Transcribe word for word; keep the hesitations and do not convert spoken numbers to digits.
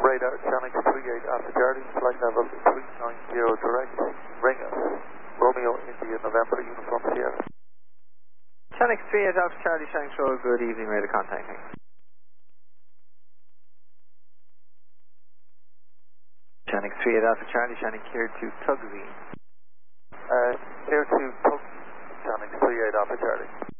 radar, Channel three eight Alpha Charlie, flight level three nine zero direct, ring us. Romeo India November Uniform Sierra. Channel three eight Alpha Charlie, Shanks Road, good evening, radar contact. Thanks. Channel three eight Alpha Charlie, Shannon cleared to Tugsy. Uh, clear to Tugsy, Channel three eight Alpha Charlie.